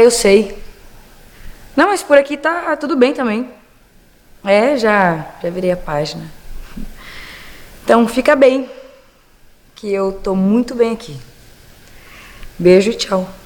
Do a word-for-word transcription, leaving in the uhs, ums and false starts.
eu sei. Não, mas por aqui tá tudo bem também. É, já, já virei a página. Então, fica bem. Que eu tô muito bem aqui. Beijo e tchau.